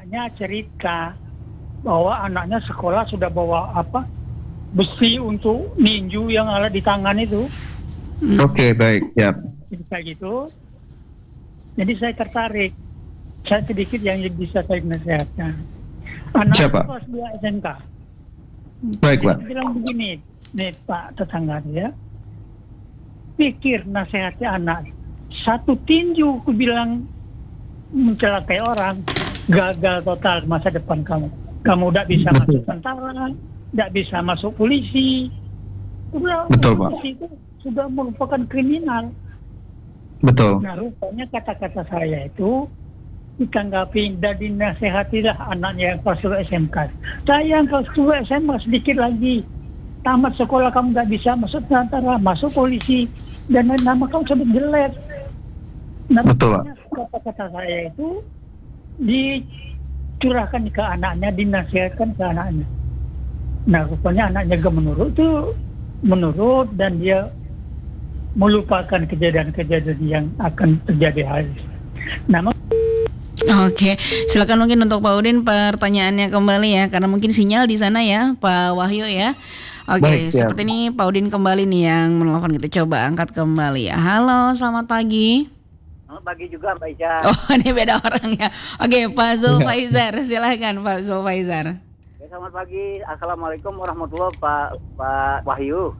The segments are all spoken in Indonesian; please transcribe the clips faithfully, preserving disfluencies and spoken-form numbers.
anaknya cerita bahwa anaknya sekolah sudah bawa apa besi untuk ninju yang ada di tangan itu. Oke, okay, baik, ya. Cerita gitu. Jadi saya tertarik. Saya sedikit yang bisa saya nasihatkan. Anak Siapa? kelas dua S M K. Baik, Pak. Dia bilang begini, nih Pak tetangga dia. Pikir nasihatnya anak. Satu tinju, aku bilang mencelakai orang, gagal total masa depan kamu. Kamu tidak bisa masuk tentara, tidak bisa masuk polisi. Sudah, betul, Pak. Polisi itu sudah merupakan kriminal. Betul. Nah, rupanya kata-kata saya itu ditanggapi dan dinasehatilah anaknya yang kelas dua S M K. Saya yang kelas dua S M K sedikit lagi. Tamat sekolah kamu nggak bisa masuk tentara, masuk polisi, dan nama kamu sudah jelek. Nah, betul, Pak. Kata-kata saya itu dicurahkan ke anaknya, dinasihatkan ke anaknya. Nah, rupanya anaknya gak menurut itu menurut dan dia melupakan kejadian-kejadian yang akan terjadi hari. Nah, Oke, silakan mungkin untuk Pak Udin pertanyaannya kembali ya, karena mungkin sinyal di sana ya, Pak Wahyu ya. Oke, Baik, seperti ya. ini Pak Udin kembali nih yang menelpon, kita coba angkat kembali ya. Halo, selamat pagi. Selamat pagi juga Mbak Ica. Oh, ini beda orang ya. Oke, Pak Zulfaizar, silakan Pak Zulfaizar. Ya, selamat pagi, assalamualaikum warahmatullahi wabarakatuh, Pak Wahyu.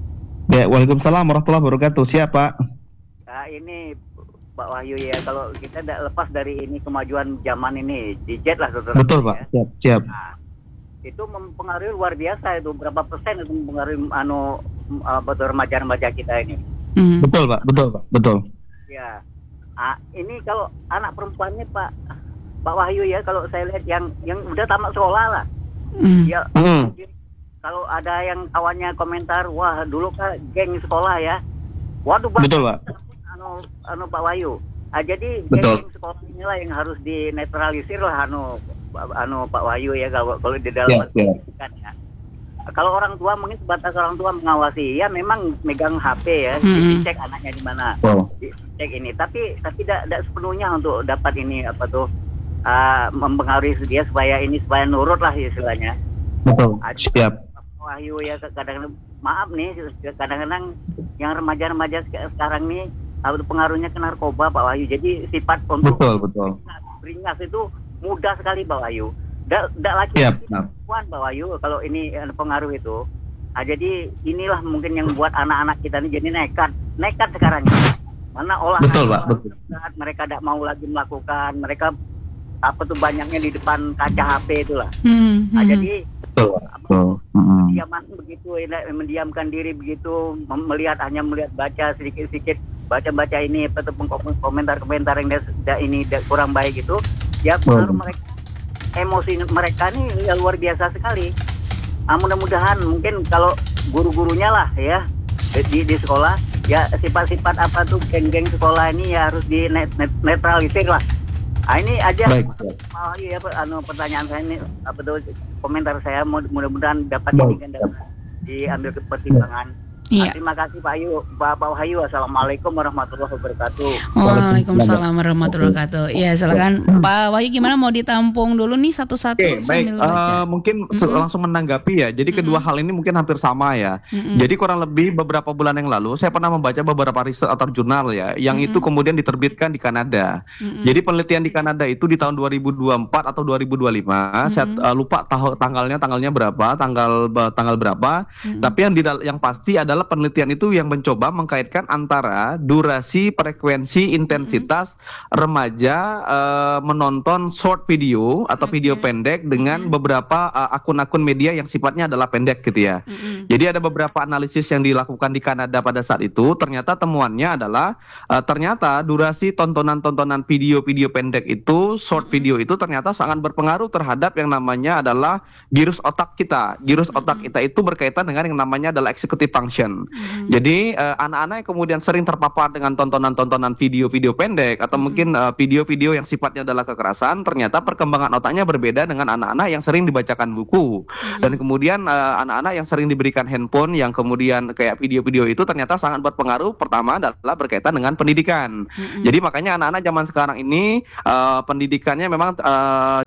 Ya, waalaikumsalam warahmatullahi wabarakatuh. Siapa? Nah, ini Pak Wahyu ya, kalau kita tidak lepas dari ini kemajuan zaman ini, gadget lah saudara. Betul, Pak. Ya. Siap, siap. Nah, itu mempengaruhi luar biasa itu, berapa persen itu mempengaruhi anu apa tuh remaja-remaja kita ini. Mm. Betul, Pak. Betul, Pak. Betul. Ya. Ah, ini kalau anak perempuannya Pak Pak Wahyu ya, kalau saya lihat yang yang udah tamat sekolah lah. Mm. Ya. Mm. Kalau ada yang kawannya komentar, wah dulu kan geng sekolah ya. Waduh, Pak. Betul, Pak. Anu, anu Pak Wahyu. Ah, jadi Betul. geng sekolah inilah yang harus dinetralisir lah anu anu Pak Wahyu ya, kalau kalau di dalam Ya, ya. pendidikan ya. Kalau orang tua mungkin sebatas orang tua mengawasi, ya memang megang H P ya, Mm-hmm. dicek anaknya di mana, Oh. dicek ini. Tapi tapi tidak tidak sepenuhnya untuk dapat ini apa tuh ah, mempengaruhi dia supaya ini supaya nurut lah istilahnya. Betul. Ada- Siap. Pak Wahyu ya, kadang-kadang maaf nih, kadang-kadang yang remaja-remaja sek- sekarang nih apa tuh pengaruhnya ke narkoba Pak Wahyu. Jadi sifat untuk Betul, betul. beringas itu mudah sekali Pak Wahyu. Tidak lagi Siap. perempuan Pak Wahyu kalau ini eh, pengaruh itu. Ah, jadi inilah mungkin yang buat anak-anak kita ini jadi nekat, nekat sekarang. Mana olahraga Betul, Pak. Betul. mereka tidak mau lagi melakukan, mereka apa tuh banyaknya di depan kaca H P itulah. Mm. Ah, jadi Betul, Pak. Betul. Mm-mm. diaman begitu, ini, mendiamkan diri begitu, mem- melihat hanya melihat baca sedikit-sedikit, baca-baca ini apa tuh peng- komentar-komentar yang da- da- ini da- kurang baik itu, ya pengaruh Hmm. mereka, emosi mereka ini ya luar biasa sekali. Ah, mudah-mudahan mungkin kalau guru-gurunya lah ya di, di sekolah ya sifat-sifat apa tuh geng-geng sekolah ini ya harus di net, net, netralisir lah. Ah, ini aja. Baik. Oh iya, Pak, anu pertanyaan saya ini apa tuh komentar saya, mudah-mudahan dapat Baik. ini kan dapat diambil ke pertimbangan. Iya. Ah, terima kasih Pak Ayu, Pak Pak Wahyu. Assalamualaikum warahmatullahi wabarakatuh. Waalaikumsalam warahmatullahi wabarakatuh. Ya, silakan Pak Wahyu, gimana mau ditampung dulu nih satu-satu Oke, baik. sambil baca. Eh, mungkin se- Mm-mm. langsung menanggapi ya. Jadi kedua Mm-mm. hal ini mungkin hampir sama ya. Mm-mm. Jadi kurang lebih beberapa bulan yang lalu saya pernah membaca beberapa riset atau jurnal ya, yang Mm-mm. itu kemudian diterbitkan di Kanada. Mm-mm. Jadi penelitian di Kanada itu di tahun dua ribu dua puluh empat atau dua ribu dua puluh lima, saya Mm-mm. eh, lupa tahu tanggalnya tanggalnya berapa, tanggal ba- tanggal berapa. Mm-mm. Tapi yang di dal- yang pasti adalah penelitian itu yang mencoba mengkaitkan antara durasi, frekuensi, intensitas remaja eh, menonton short video atau video Oke. pendek dengan Mm-mm. beberapa eh, akun-akun media yang sifatnya adalah pendek gitu ya. Mm-mm. Jadi ada beberapa analisis yang dilakukan di Kanada pada saat itu, ternyata temuannya adalah eh, ternyata durasi tontonan-tontonan video-video pendek itu, short video itu ternyata sangat berpengaruh terhadap yang namanya adalah gyrus otak kita. Gyrus otak Mm-mm. kita itu berkaitan dengan yang namanya adalah executive function. Mm-mm. Jadi eh, anak-anak yang kemudian sering terpapar dengan tontonan-tontonan video-video pendek atau Mm-mm. mungkin eh, video-video yang sifatnya adalah kekerasan, ternyata perkembangan otaknya berbeda dengan anak-anak yang sering dibacakan buku. Mm-mm. Dan kemudian eh, anak-anak yang sering diberikan handphone yang kemudian kayak video-video itu ternyata sangat berpengaruh. Pertama adalah berkaitan dengan pendidikan. Mm-mm. Jadi makanya anak-anak zaman sekarang ini eh, pendidikannya memang eh,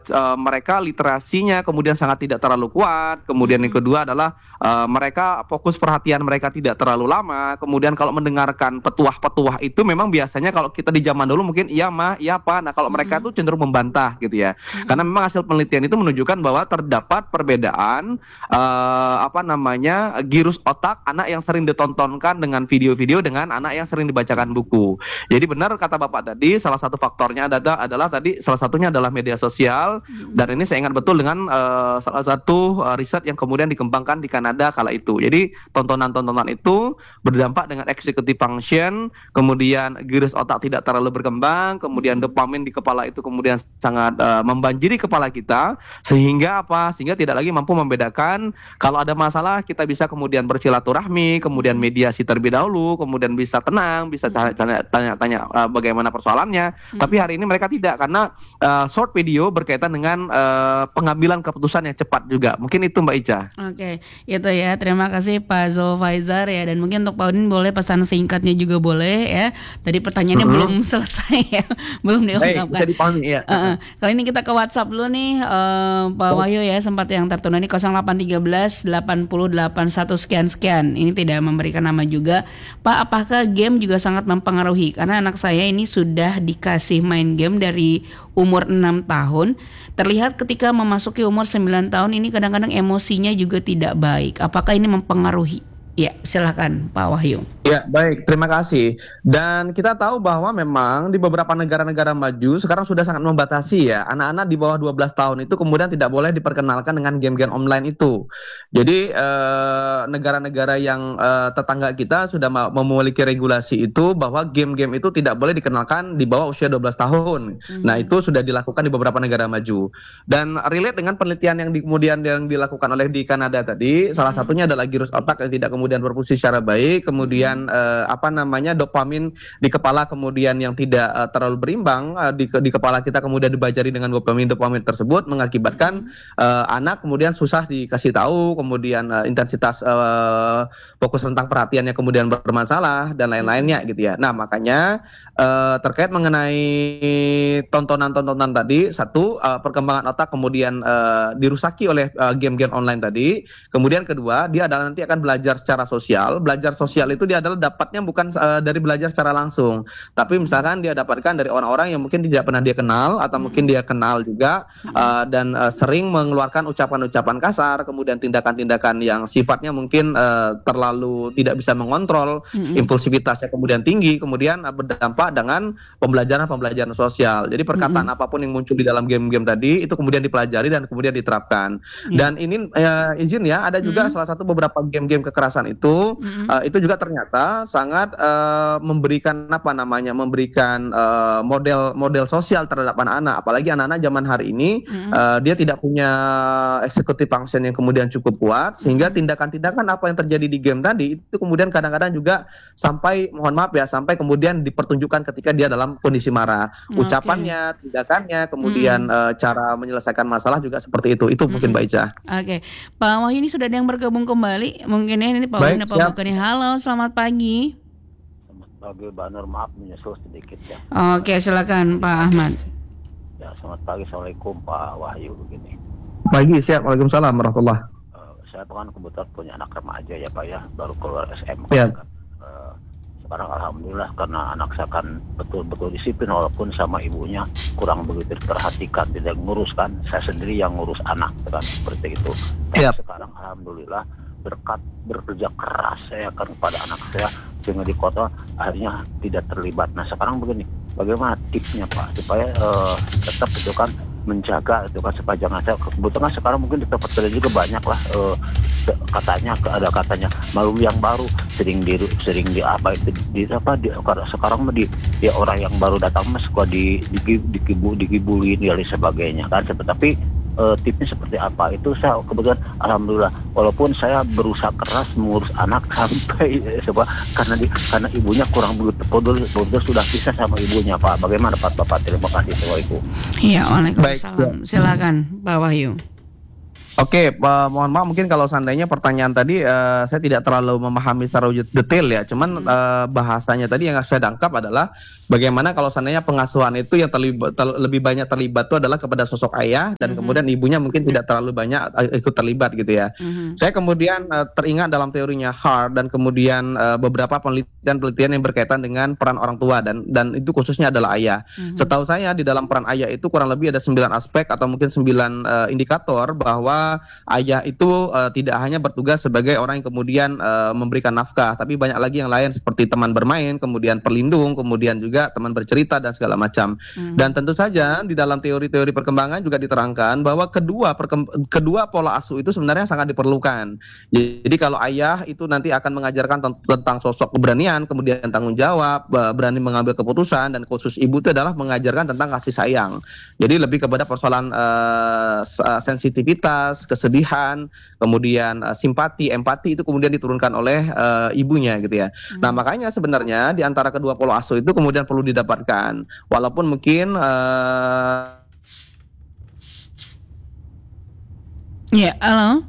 uh, mereka literasinya kemudian sangat tidak terlalu kuat. Kemudian yang kedua adalah uh, mereka fokus perhatian mereka tidak terlalu lama. Kemudian kalau mendengarkan petuah-petuah itu memang biasanya kalau kita di zaman dulu mungkin iya mah, iya apa. Nah kalau mereka tuh cenderung membantah gitu ya. Karena memang hasil penelitian itu menunjukkan bahwa terdapat perbedaan uh, apa namanya girus otak anak yang sering ditontonkan dengan video-video dengan anak yang sering dibacakan buku. Jadi benar kata Bapak tadi, salah satu faktornya adalah, adalah tadi salah satunya adalah media sosial. Dan ini saya ingat betul dengan uh, salah satu uh, riset yang kemudian dikembangkan di Kanada kala itu. Jadi tontonan-tontonan itu berdampak dengan executive function, kemudian giris otak tidak terlalu berkembang, kemudian dopamin di kepala itu kemudian sangat uh, membanjiri kepala kita, sehingga apa? Sehingga tidak lagi mampu membedakan kalau ada masalah kita bisa kemudian bersilaturahmi, kemudian mediasi terlebih dahulu, kemudian bisa tenang, bisa tanya-tanya uh, bagaimana persoalannya. Hmm. Tapi hari ini mereka tidak, karena uh, short video berkaitan dengan uh, pengambilan keputusan yang cepat juga. Mungkin itu Mbak Ica. Oke, itu ya. Terima kasih Pak Zulfaizar ya. Dan mungkin untuk Pak Udin boleh pesan singkatnya juga boleh ya. Tadi pertanyaannya mm-hmm. belum selesai ya, belum diungkapkan. Hey, dipahami, ya. uh-uh. Kali ini kita ke WhatsApp dulu nih uh, Pak oh. Wahyu ya, sempat yang tertunda nih nol delapan satu tiga delapan nol delapan satu sekian sekian. Ini tidak memberikan nama juga. Pak, apakah game juga sangat mempengaruhi? Karena anak saya ini sudah dikasih main game dari umur enam tahun. Terlihat ketika memasuki umur sembilan tahun ini kadang-kadang emosinya juga tidak baik. Apakah ini mempengaruhi? Ya, silakan Pak Wahyu. Ya, baik, terima kasih. Dan kita tahu bahwa memang di beberapa negara-negara maju sekarang sudah sangat membatasi ya. Anak-anak di bawah dua belas tahun itu kemudian tidak boleh diperkenalkan dengan game-game online itu. Jadi eh, negara-negara yang eh, tetangga kita sudah memiliki regulasi itu bahwa game-game itu tidak boleh dikenalkan di bawah usia dua belas tahun. Mm-hmm. Nah, itu sudah dilakukan di beberapa negara maju. Dan relate dengan penelitian yang di, kemudian yang dilakukan oleh di Kanada tadi, mm-hmm. salah satunya adalah girus otak yang tidak kemudian berfungsi secara baik, kemudian uh, apa namanya dopamin di kepala kemudian yang tidak uh, terlalu berimbang uh, di di kepala kita kemudian dibajari dengan dopamin dopamin tersebut mengakibatkan uh, anak kemudian susah dikasih tahu, kemudian uh, intensitas uh, fokus tentang perhatiannya kemudian bermasalah dan lain-lainnya gitu ya. Nah, makanya uh, terkait mengenai tontonan-tontonan tadi, satu uh, perkembangan otak kemudian uh, dirusaki oleh uh, game-game online tadi. Kemudian kedua, dia adalah nanti akan belajar secara sosial. Belajar sosial itu dia adalah dapatnya bukan uh, dari belajar secara langsung, tapi misalkan dia dapatkan dari orang-orang yang mungkin tidak pernah dia kenal atau hmm. mungkin dia kenal juga uh, dan uh, sering mengeluarkan ucapan-ucapan kasar, kemudian tindakan-tindakan yang sifatnya mungkin uh, terlalu tidak bisa mengontrol, hmm. impulsivitasnya kemudian tinggi, kemudian uh, berdampak dengan pembelajaran-pembelajaran sosial. Jadi perkataan hmm. apapun yang muncul di dalam game-game tadi itu kemudian dipelajari dan kemudian diterapkan. Hmm. Dan ini uh, izin ya, ada juga hmm. salah satu beberapa game-game kekerasan itu mm-hmm. uh, itu juga ternyata sangat uh, memberikan apa namanya memberikan uh, model model sosial terhadap anak-anak, apalagi anak-anak zaman hari ini mm-hmm. uh, dia tidak punya executive function yang kemudian cukup kuat, sehingga mm-hmm. tindakan-tindakan apa yang terjadi di game tadi itu kemudian kadang-kadang juga sampai mohon maaf ya sampai kemudian dipertunjukkan ketika dia dalam kondisi marah, okay. ucapannya, tindakannya, kemudian mm-hmm. uh, cara menyelesaikan masalah juga seperti itu. Itu mm-hmm. mungkin Mbak Ica. Oke, okay. Pak Wahyu ini sudah ada yang bergabung kembali. Mungkin ya ini Pak Wahyu Pak Bukan. Halo, selamat pagi. Selamat pagi, Mbak Nur. Maaf menyusul sedikit ya. Oke, silakan Pak Ahmad. Ya, selamat pagi. Assalamualaikum Pak Wahyu. Begini. Pagi, siap. Waalaikumsalam warahmatullahi. Uh, saya kan kebetulan punya anak remaja ya Pak ya, baru keluar S M K. Ya. Kan. Uh, sekarang alhamdulillah karena anak saya kan betul-betul disiplin walaupun sama ibunya kurang begitu diperhatikan, tidak ngurus kan. Saya sendiri yang ngurus anak kan seperti itu. Tapi ya. Sekarang alhamdulillah berkat bekerja keras saya kan kepada anak saya sehingga di kota akhirnya tidak terlibat. Nah sekarang begini, bagaimana tipsnya Pak supaya uh, tetap itu kan menjaga itu kan supaya jangan saya kebetulan sekarang mungkin di tempat kerja juga banyak lah uh, katanya ada katanya malu yang baru sering di sering di apa itu di apa di, sekarang di ya orang yang baru datang mas kok di di dikibu dikibulin dan sebagainya kan tapi Uh, tipsnya seperti apa itu saya kebetulan alhamdulillah walaupun saya berusaha keras mengurus anak sampai eh, sebab karena di, karena ibunya kurang begitu peduli betul sudah pisah sama ibunya Pak. Bagaimana Pak Bapak? Terima kasih. Assalamualaikum. Iya, waalaikumsalam. Silakan Pak Wahyu. Oke, uh, mohon maaf mungkin kalau seandainya pertanyaan tadi uh, saya tidak terlalu memahami secara detail ya. Cuman uh, bahasanya tadi yang saya tangkap adalah bagaimana kalau seandainya pengasuhan itu yang terlibat, ter, lebih banyak terlibat itu adalah kepada sosok ayah dan mm-hmm. kemudian ibunya mungkin tidak terlalu banyak uh, ikut terlibat gitu ya. Mm-hmm. Saya kemudian uh, teringat dalam teorinya Hart dan kemudian uh, beberapa penelitian-penelitian yang berkaitan dengan peran orang tua dan dan itu khususnya adalah ayah. Mm-hmm. Setahu saya di dalam peran ayah itu kurang lebih ada sembilan aspek atau mungkin sembilan uh, indikator bahwa ayah itu uh, tidak hanya bertugas sebagai orang yang kemudian uh, memberikan nafkah, tapi banyak lagi yang lain seperti teman bermain, kemudian pelindung, kemudian juga teman bercerita dan segala macam. Hmm. Dan tentu saja di dalam teori-teori perkembangan juga diterangkan bahwa kedua perkem- kedua pola asuh itu sebenarnya sangat diperlukan. Jadi kalau ayah itu nanti akan mengajarkan t- tentang sosok keberanian, kemudian tanggung jawab, berani mengambil keputusan, dan khusus ibu itu adalah mengajarkan tentang kasih sayang. Jadi lebih kepada persoalan uh, sensitivitas, kesedihan, kemudian uh, simpati, empati itu kemudian diturunkan oleh uh, ibunya gitu ya. Hmm. Nah makanya sebenarnya di antara kedua pola asuh itu kemudian perlu didapatkan, walaupun mungkin uh... ya, halo.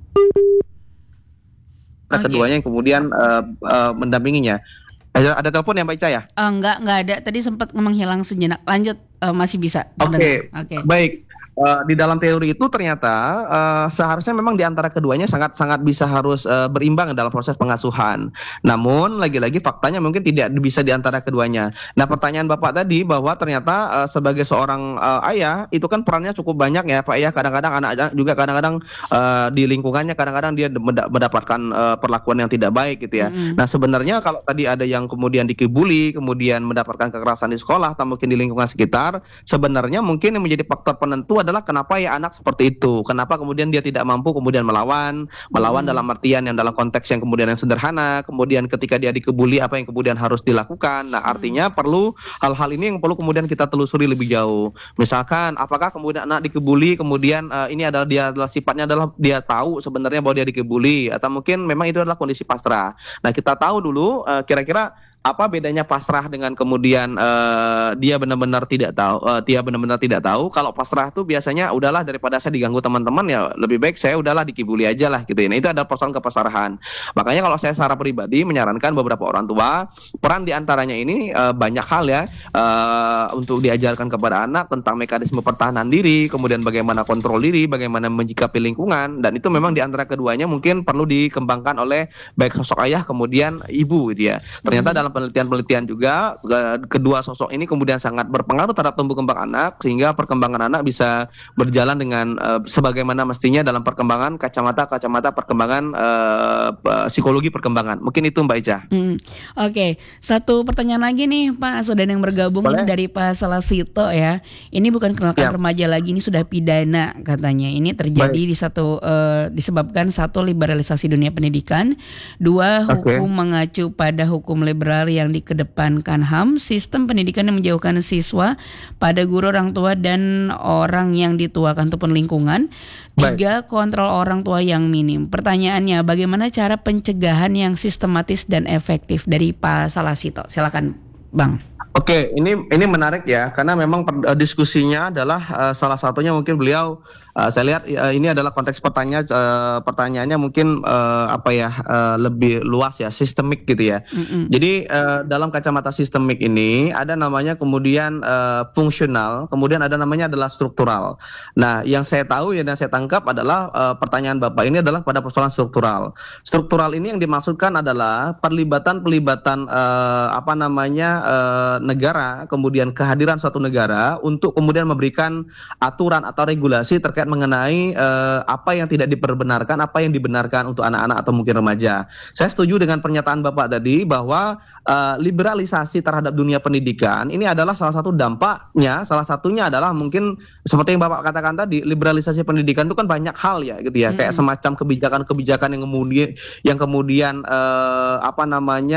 Nah, okay. Keduanya yang kemudian uh, uh, mendampinginya. Ada, ada telepon ya Mbak Ica ya? Uh, enggak, enggak ada. Tadi sempat menghilang sejenak. Lanjut, uh, masih bisa. Oke, okay. okay. Baik. Uh, di dalam teori itu ternyata uh, seharusnya memang di antara keduanya sangat-sangat bisa harus uh, berimbang dalam proses pengasuhan. Namun lagi-lagi faktanya mungkin tidak bisa di antara keduanya. Nah pertanyaan Bapak tadi bahwa ternyata uh, sebagai seorang uh, ayah itu kan perannya cukup banyak ya Pak ya. Kadang-kadang anak juga kadang-kadang uh, di lingkungannya kadang-kadang dia mendapatkan uh, perlakuan yang tidak baik gitu ya. Mm-hmm. Nah sebenarnya kalau tadi ada yang kemudian dikibuli, kemudian mendapatkan kekerasan di sekolah atau mungkin di lingkungan sekitar, sebenarnya mungkin yang menjadi faktor penentu adalah kenapa ya anak seperti itu, kenapa kemudian dia tidak mampu kemudian melawan, melawan hmm. dalam artian yang dalam konteks yang kemudian yang sederhana, kemudian ketika dia dikebuli apa yang kemudian harus dilakukan. Nah artinya hmm. perlu hal-hal ini yang perlu kemudian kita telusuri lebih jauh. Misalkan apakah kemudian anak dikebuli kemudian uh, ini adalah dia adalah sifatnya adalah dia tahu sebenarnya bahwa dia dikebuli, atau mungkin memang itu adalah kondisi pasrah. Nah kita tahu dulu uh, kira-kira apa bedanya pasrah dengan kemudian uh, dia benar-benar tidak tahu, uh, dia benar-benar tidak tahu. Kalau pasrah tuh biasanya udahlah daripada saya diganggu teman-teman ya lebih baik saya udahlah dikibuli aja lah gitu ya. Nah itu ada persoalan kepasrahan. Makanya kalau saya secara pribadi menyarankan beberapa orang tua peran diantaranya ini uh, banyak hal ya uh, untuk diajarkan kepada anak tentang mekanisme pertahanan diri, kemudian bagaimana kontrol diri, bagaimana menjikapi lingkungan, dan itu memang diantara keduanya mungkin perlu dikembangkan oleh baik sosok ayah kemudian ibu gitu ya. Ternyata hmm. dalam penelitian-penelitian juga kedua sosok ini kemudian sangat berpengaruh terhadap tumbuh kembang anak sehingga perkembangan anak bisa berjalan dengan uh, sebagaimana mestinya dalam perkembangan kacamata-kacamata perkembangan uh, psikologi perkembangan. Mungkin itu Mbak Ica. Hmm. Oke, okay. Satu pertanyaan lagi nih Pak Sudan yang bergabung ini dari Pak Salasito ya. Ini bukan kenalkan ya. Remaja lagi, ini sudah pidana katanya. Ini terjadi Baik. di satu uh, disebabkan satu liberalisasi dunia pendidikan, dua hukum okay. mengacu pada hukum liberal yang dikedepankan H A M, sistem pendidikan yang menjauhkan siswa pada guru, orang tua dan orang yang dituakan ataupun lingkungan. Tiga, kontrol orang tua yang minim. Pertanyaannya, bagaimana cara pencegahan yang sistematis dan efektif dari Pak Salasito? Silakan Bang. Oke, ini ini menarik ya, karena memang per, uh, diskusinya adalah uh, salah satunya mungkin beliau uh, saya lihat uh, ini adalah konteks pertanyaan uh, pertanyaannya mungkin uh, apa ya uh, lebih luas ya, sistemik gitu ya. Mm-hmm. Jadi uh, dalam kacamata sistemik ini ada namanya kemudian uh, fungsional, kemudian ada namanya adalah struktural. Nah, yang saya tahu ya dan saya tangkap adalah uh, pertanyaan Bapak ini adalah pada persoalan struktural. Struktural ini yang dimaksudkan adalah perlibatan-perlibatan uh, apa namanya uh, negara, kemudian kehadiran suatu negara untuk kemudian memberikan aturan atau regulasi terkait mengenai uh, apa yang tidak diperbenarkan, apa yang dibenarkan untuk anak-anak atau mungkin remaja. Saya setuju dengan pernyataan Bapak tadi bahwa uh, liberalisasi terhadap dunia pendidikan ini adalah salah satu dampaknya, salah satunya adalah mungkin seperti yang Bapak katakan tadi, liberalisasi pendidikan itu kan banyak hal ya gitu ya, hmm. kayak semacam kebijakan-kebijakan yang kemudian yang kemudian uh, apa namanya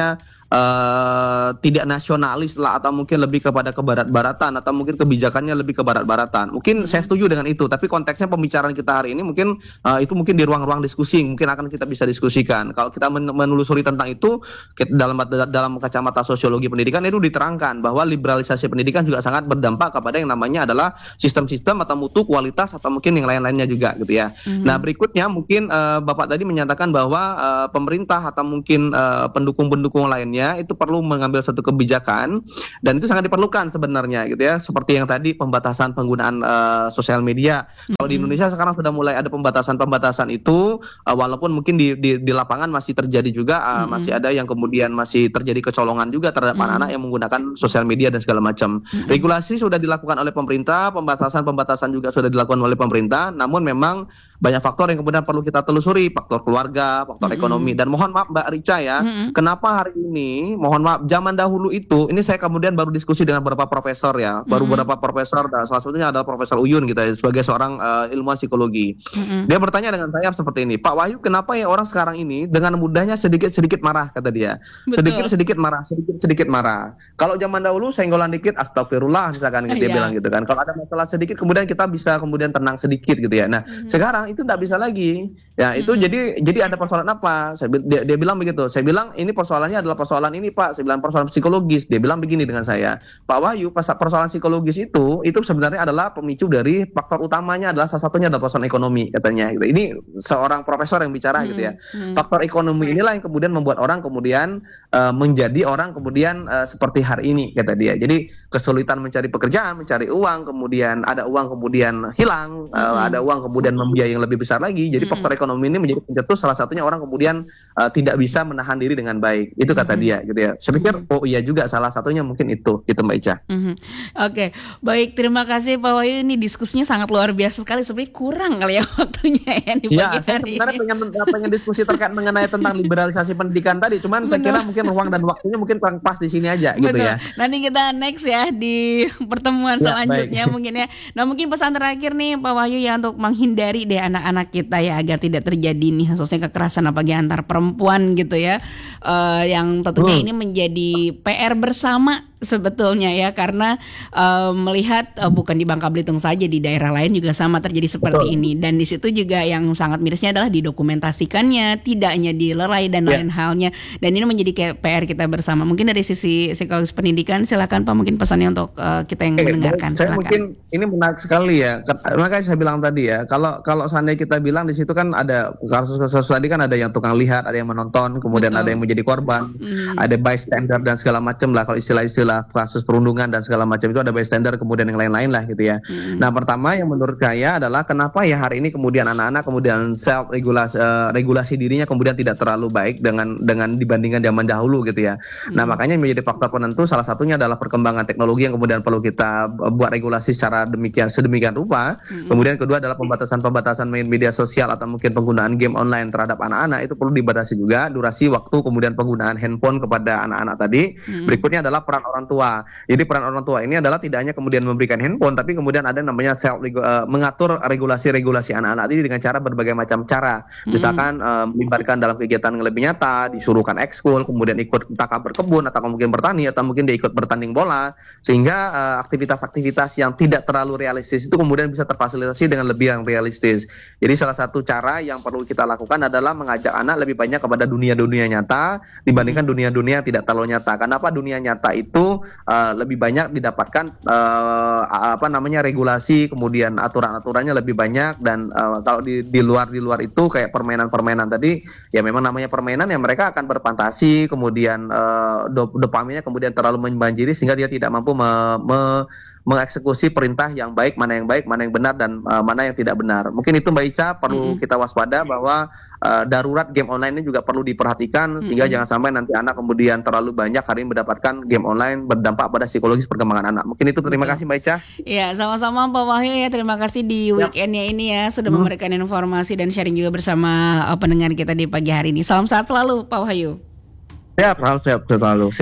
uh, tidak nasionalis lah, atau mungkin lebih kepada kebarat-baratan, atau mungkin kebijakannya lebih ke barat-baratan. Mungkin saya setuju dengan itu, tapi konteksnya pembicaraan kita hari ini mungkin uh, itu mungkin di ruang-ruang diskusi mungkin akan kita bisa diskusikan. Kalau kita men- menelusuri tentang itu dalam dalam kacamata sosiologi pendidikan itu diterangkan bahwa liberalisasi pendidikan juga sangat berdampak kepada yang namanya adalah sistem-sistem atau mutu, kualitas, atau mungkin yang lain-lainnya juga gitu ya. Mm-hmm. Nah, berikutnya mungkin uh, Bapak tadi menyatakan bahwa uh, pemerintah atau mungkin uh, pendukung-pendukung lainnya itu perlu mengambil satu kebijakan, dan itu sangat diperlukan sebenarnya gitu ya. Seperti yang tadi pembatasan penggunaan uh, sosial media. Mm-hmm. Kalau di Indonesia sekarang sudah mulai ada pembatasan-pembatasan itu, uh, walaupun mungkin di, di di lapangan masih terjadi juga, uh, mm-hmm. masih ada yang kemudian masih terjadi kecolongan juga terhadap mm-hmm. anak-anak yang menggunakan sosial media dan segala macam. Mm-hmm. Regulasi sudah dilakukan oleh pemerintah, pembatasan-pembatasan juga sudah dilakukan oleh pemerintah, namun memang banyak faktor yang kemudian perlu kita telusuri, faktor keluarga, faktor mm-hmm. ekonomi. Dan mohon maaf Mbak Rica ya, mm-hmm. kenapa hari ini, mohon maaf, zaman dahulu itu, ini saya kemudian baru diskusi dengan beberapa profesor ya, baru mm-hmm. beberapa profesor, dan salah satunya adalah Profesor Uyun gitu ya, sebagai seorang uh, ilmuwan psikologi. Mm-hmm. Dia bertanya dengan saya seperti ini, Pak Wahyu, kenapa ya orang sekarang ini dengan mudahnya sedikit-sedikit marah, kata dia. Sedikit-sedikit marah, sedikit-sedikit marah. Kalau zaman dahulu senggolan dikit, astagfirullah misalkan gitu, dia bilang gitu kan. Kalau ada masalah sedikit, kemudian kita bisa kemudian tenang sedikit gitu ya. Nah, mm-hmm. sekarang itu tidak bisa lagi. Ya, itu hmm. jadi jadi ada persoalan apa? Saya, dia, dia bilang begitu. Saya bilang ini persoalannya adalah persoalan ini, Pak. Saya bilang persoalan psikologis. Dia bilang begini dengan saya, Pak Wahyu, persoalan psikologis itu itu sebenarnya adalah pemicu dari faktor utamanya adalah salah satunya adalah persoalan ekonomi, katanya. Gitu. Ini seorang profesor yang bicara hmm. gitu ya. Hmm. Faktor ekonomi inilah yang kemudian membuat orang kemudian uh, menjadi orang kemudian uh, seperti hari ini, kata dia. Jadi kesulitan mencari pekerjaan, mencari uang, kemudian ada uang kemudian hilang, uh, hmm. ada uang kemudian membiayai yang lebih besar lagi. Jadi mm-hmm. faktor ekonomi ini menjadi pencetus salah satunya orang kemudian uh, tidak bisa menahan diri dengan baik. Itu kata mm-hmm. dia gitu ya. Saya pikir mm-hmm. oh iya juga salah satunya mungkin itu gitu Mbak Ica. Mm-hmm. Oke, okay. Baik, terima kasih Pak Wahyu, ini diskusinya sangat luar biasa sekali. Sebenarnya kurang kali ya waktunya ya di pagi ya, hari. Saya sebenarnya pengen, pengen diskusi terkait mengenai tentang liberalisasi pendidikan tadi. Cuman Benar. saya kira mungkin ruang dan waktunya mungkin kurang pas di sini aja gitu. Betul. Ya. Nanti kita next ya di pertemuan ya, selanjutnya baik. Mungkin ya. Nah, mungkin pesan terakhir nih Pak Wahyu ya untuk menghindari deh anak-anak kita ya agar tidak terjadi nih khususnya kekerasan apalagi antar perempuan gitu ya, uh, yang tentunya hmm. ini menjadi P R bersama sebetulnya ya, karena uh, melihat uh, bukan di Bangka Belitung saja, di daerah lain juga sama terjadi seperti Betul. ini, dan di situ juga yang sangat mirisnya adalah didokumentasikannya, tidak hanya dilerai dan yeah. lain halnya, dan ini menjadi kayak P R kita bersama. Mungkin dari sisi psikologis pendidikan silakan Pak, mungkin pesannya untuk uh, kita yang eh, mendengarkan. Saya silakan. Mungkin ini menarik sekali ya, makanya saya bilang tadi ya, kalau kalau seandainya kita bilang di situ kan ada kasus-kasus tadi kan ada yang tukang lihat, ada yang menonton, kemudian Betul. ada yang menjadi korban, hmm. ada bystander dan segala macam lah kalau istilah-istilah kasus perundungan dan segala macam itu ada bystander, kemudian yang lain-lain lah gitu ya. Hmm. Nah, pertama yang menurut saya adalah kenapa ya hari ini kemudian anak-anak kemudian self regulasi uh, regulasi dirinya kemudian tidak terlalu baik dengan dengan dibandingkan zaman dahulu gitu ya. Hmm. Nah, makanya menjadi faktor penentu salah satunya adalah perkembangan teknologi yang kemudian perlu kita buat regulasi secara demikian sedemikian rupa. Hmm. Kemudian kedua adalah pembatasan-pembatasan main media sosial atau mungkin penggunaan game online terhadap anak-anak itu perlu dibatasi juga, durasi waktu kemudian penggunaan handphone kepada anak-anak tadi. Hmm. Berikutnya adalah peran orang tua. Jadi peran orang tua ini adalah tidak hanya kemudian memberikan handphone, tapi kemudian ada namanya self uh, mengatur regulasi-regulasi anak-anak ini dengan cara berbagai macam cara. Misalkan uh, melibatkan dalam kegiatan yang lebih nyata, disuruhkan ekskul, kemudian ikut entah berkebun atau mungkin bertani atau mungkin dia ikut bertanding bola, sehingga uh, aktivitas-aktivitas yang tidak terlalu realistis itu kemudian bisa terfasilitasi dengan lebih yang realistis. Jadi salah satu cara yang perlu kita lakukan adalah mengajak anak lebih banyak kepada dunia-dunia nyata dibandingkan dunia-dunia yang tidak terlalu nyata. Kenapa dunia nyata itu Uh, lebih banyak didapatkan uh, apa namanya regulasi, kemudian aturan-aturannya lebih banyak, dan uh, kalau di di luar di luar itu kayak permainan-permainan tadi ya memang namanya permainan ya mereka akan berfantasi, kemudian uh, dop- dopaminnya kemudian terlalu membanjiri sehingga dia tidak mampu me- me- mengeksekusi perintah yang baik, mana yang baik, mana yang benar, dan uh, mana yang tidak benar. Mungkin itu Mbak Ica perlu mm-hmm. kita waspada bahwa uh, darurat game online ini juga perlu diperhatikan, mm-hmm. sehingga jangan sampai nanti anak kemudian terlalu banyak hari ini mendapatkan game online berdampak pada psikologis perkembangan anak. Mungkin itu, terima kasih Mbak Ica. Iya, sama-sama Pak Wahyu ya, terima kasih di weekendnya ini ya sudah mm-hmm. memberikan informasi dan sharing juga bersama uh, pendengar kita di pagi hari ini. Salam sehat selalu Pak Wahyu. Siap, siap, selalu siap.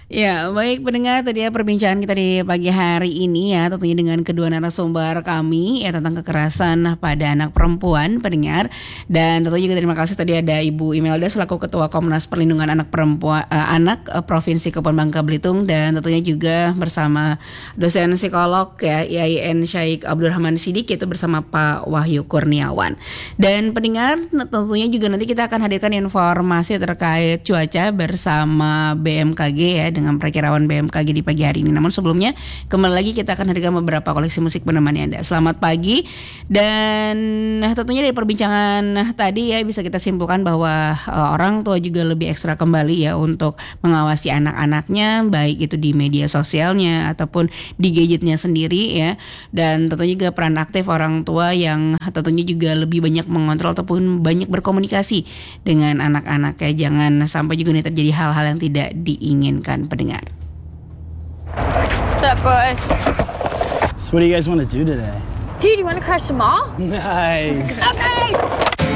Ya, baik pendengar, tadi ya perbincangan kita di pagi hari ini ya, tentunya dengan kedua narasumber kami ya tentang kekerasan pada anak perempuan, pendengar. Dan tentunya juga terima kasih tadi ada Ibu Imelda selaku Ketua Komnas Perlindungan Anak Perempuan uh, Anak uh, Provinsi Kepulauan Bangka Belitung, dan tentunya juga bersama dosen psikolog ya I A I N Syaikh Abdurrahman Siddiq, yaitu bersama Pak Wahyu Kurniawan. Dan pendengar, tentunya juga nanti kita akan hadirkan informasi terkait cuaca bersama B M K G ya, dengan perakirawan B M K G di pagi hari ini. Namun sebelumnya kembali lagi kita akan hadirkan beberapa koleksi musik menemani Anda. Selamat pagi, dan nah, tentunya dari perbincangan tadi ya bisa kita simpulkan bahwa uh, orang tua juga lebih ekstra kembali ya untuk mengawasi anak-anaknya, baik itu di media sosialnya ataupun di gadgetnya sendiri ya. Dan tentunya juga peran aktif orang tua yang tentunya juga lebih banyak mengontrol ataupun banyak berkomunikasi dengan anak-anak ya. Jangan sampai juga nih terjadi hal-hal yang tidak diinginkan, pendengar. What's up, boys? So what do you guys want to do today? Dude, you want to crash the mall? Nice. Okay.